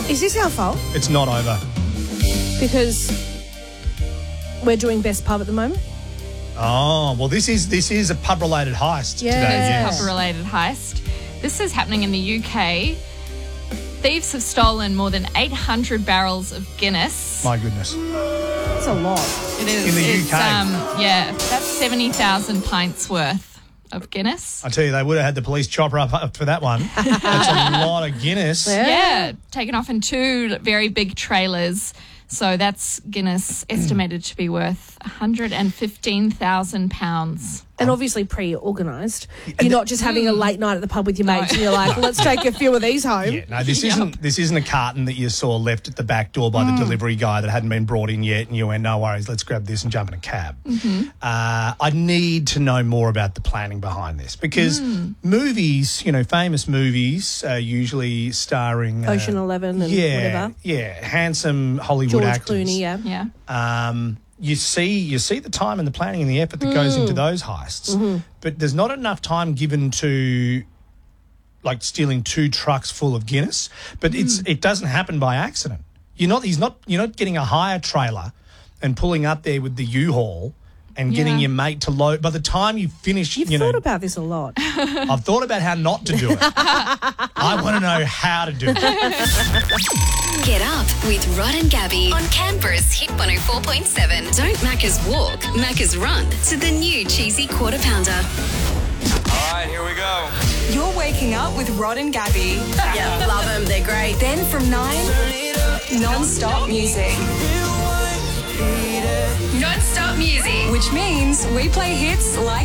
Is this our fault? It's not over. Because we're doing best pub at the moment? Oh, well, this is a pub-related heist today. Yes. Pub-related heist. This is happening in the UK. Thieves have stolen more than 800 barrels of Guinness. My goodness. That's a lot. It is. In the UK? That's 70,000 pints worth of Guinness. I tell you, they would have had the police chopper up for that one. That's a lot of Guinness. Yeah, taken off in 2 very big trailers. So that's Guinness estimated to be worth £115,000. And obviously pre-organised. You're not just having a late night at the pub with your mates and you're like, let's take a few of these home. Yeah, no, this isn't a carton that you saw left at the back door by the delivery guy that hadn't been brought in yet, and you went, no worries, let's grab this and jump in a cab. I need to know more about the planning behind this, because movies, famous movies, usually starring Ocean 11 and whatever. Yeah, handsome Hollywood George actors. Clooney, Yeah. You see the time and the planning and the effort that goes into those heists, but there's not enough time given to stealing 2 trucks full of Guinness. But it doesn't happen by accident. You're not getting a hire trailer and pulling up there with the U-Haul and getting your mate to load. By the time you finish, You've thought about this a lot. I've thought about how not to do it. I want to know how to do it. Get up with Rod and Gabby on Canberra's Hit 104.7. Don't Macca's walk, Macca's run to the new cheesy quarter pounder. All right, here we go. You're waking up with Rod and Gabby. Yeah, love them. They're great. Then from 9, non-stop music. Non-stop music. Which means we play hits like